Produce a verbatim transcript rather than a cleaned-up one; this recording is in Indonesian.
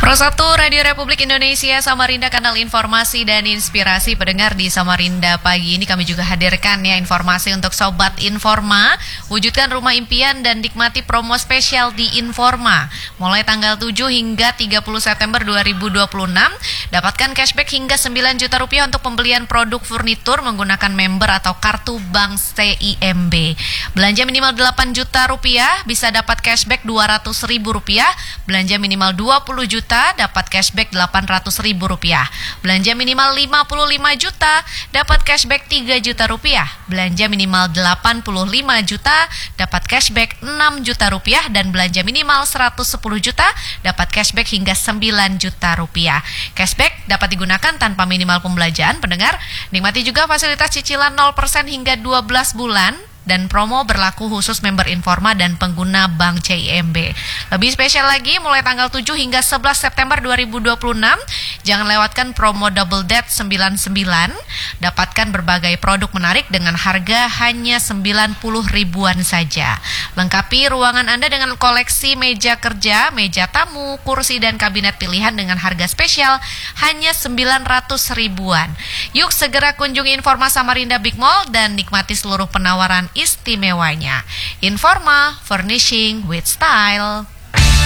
Pro satu Radio Republik Indonesia Samarinda, kanal informasi dan inspirasi pendengar di Samarinda pagi ini. Kami juga hadirkan ya informasi untuk Sobat Informa. Wujudkan rumah impian dan nikmati promo spesial di Informa. Mulai tanggal tujuh hingga tiga puluh September dua ribu dua puluh enam, dapatkan cashback hingga sembilan juta rupiah untuk pembelian produk furnitur menggunakan member atau kartu bank C I M B. Belanja minimal delapan juta rupiah bisa dapat cashback dua ratus ribu rupiah. Belanja minimal dua puluh juta dapat cashback delapan ratus ribu rupiah. Belanja minimal lima puluh lima juta dapat cashback tiga juta rupiah. Belanja minimal delapan puluh lima juta dapat cashback enam juta rupiah. Dan belanja minimal seratus sepuluh juta dapat cashback hingga sembilan juta rupiah. Cashback dapat digunakan tanpa minimal pembelanjaan. Pendengar, nikmati juga fasilitas cicilan nol persen hingga dua belas bulan. Dan promo berlaku khusus member Informa dan pengguna Bank C I M B. Lebih spesial lagi, mulai tanggal tujuh hingga sebelas September dua ribu dua puluh enam, jangan lewatkan promo Double Debt sembilan puluh sembilan. Dapatkan berbagai produk menarik dengan harga hanya sembilan puluh ribuan saja. Lengkapi ruangan Anda dengan koleksi meja kerja, meja tamu, kursi dan kabinet pilihan dengan harga spesial hanya sembilan ratus ribuan. Yuk segera kunjungi Informa Samarinda Big Mall dan nikmati seluruh penawaran istimewanya. Informa, furnishing with style.